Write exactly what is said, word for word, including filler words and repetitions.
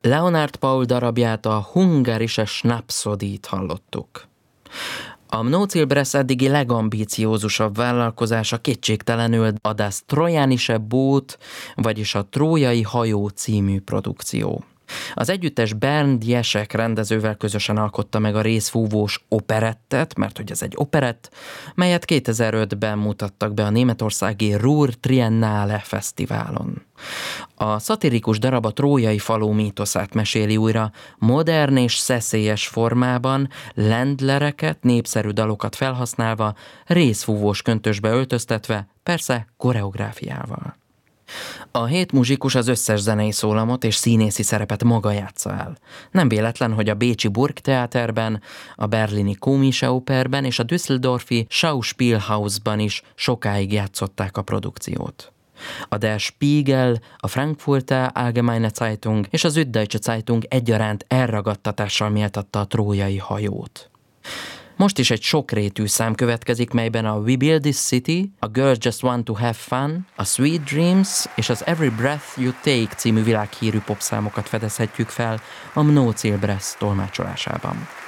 Leonard Paul darabját, a Hungarische Schnapsodie-t hallottuk. A Mnocilbresz eddigi legambíciózusabb vállalkozása kétségtelenül a Das Trojanische Boot, vagyis a Trójai hajó című produkció. Az együttes Bernd Jeschek rendezővel közösen alkotta meg a részfúvós operettet, mert hogy ez egy operett, melyet kétezer-ötben mutattak be a németországi Ruhr Triennale Fesztiválon. A szatirikus darab a trójai falu mítoszát meséli újra, modern és szeszélyes formában, lendlereket, népszerű dalokat felhasználva, részfúvós köntösbe öltöztetve, persze koreográfiával. A hét muzsikus az összes zenei szólamot és színészi szerepet maga játsza el. Nem véletlen, hogy a bécsi Burgtheaterben, a berlini Komische Operben és a düsseldorfi Schauspielhausban is sokáig játszották a produkciót. A Der Spiegel, a Frankfurter Allgemeine Zeitung és az Süddeutsche Zeitung egyaránt elragadtatással méltatta a trójai hajót. Most is egy sokrétű szám következik, melyben a We Build This City, a Girls Just Want to Have Fun, a Sweet Dreams és az Every Breath You Take című világhírű popszámokat fedezhetjük fel a Mnocilbresz tolmácsolásában.